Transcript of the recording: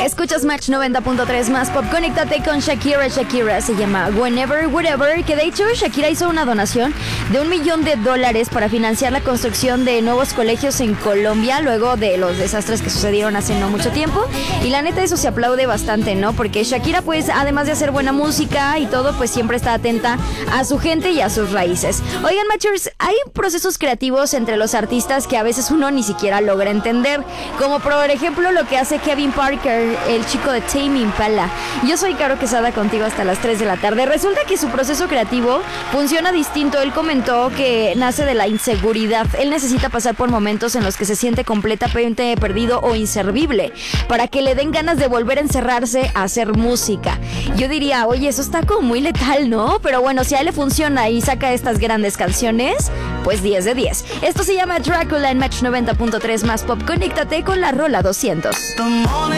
Escuchas Match 90.3 más pop. Conéctate con Shakira. Shakira se llama Whenever, Whatever. Que de hecho Shakira hizo una donación de $1 millón para financiar la construcción de nuevos colegios en Colombia luego de los desastres que sucedieron hace no mucho tiempo. Y la neta eso se aplaude bastante, ¿no? Porque Shakira pues además de hacer buena música y todo pues siempre está atenta a su gente y a sus raíces. Oigan, Matchers, hay procesos creativos entre los artistas que a veces uno ni siquiera logra entender. Como por ejemplo lo que hace Kevin Parker, el chico de Tame Impala. Yo soy Caro Quesada contigo hasta las 3 de la tarde. Resulta que su proceso creativo funciona distinto. Él comentó que nace de la inseguridad. Él necesita pasar por momentos en los que se siente completamente perdido o inservible para que le den ganas de volver a encerrarse a hacer música. Yo diría, oye, eso está como muy letal, ¿no? Pero bueno, si a él le funciona y saca estas grandes canciones, pues 10 de 10. Esto se llama Drácula en Match 90.3 más pop. Conéctate con la rola 200.